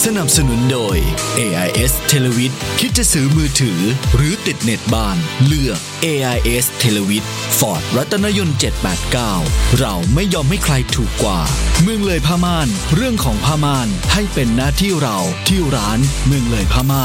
สนับสนุนโดย AIS เทเลวิทคิดจะซื้อมือถือหรือติดเน็ตบ้านเลือก AIS เทเลวิทฟอร์ดรัตนยนต์789เราไม่ยอมให้ใครถูกกว่าเมืองเลยผ้าม่านเรื่องของผ้าม่านให้เป็นหน้าที่เราที่ร้านเมืองเลยผ้าม่าน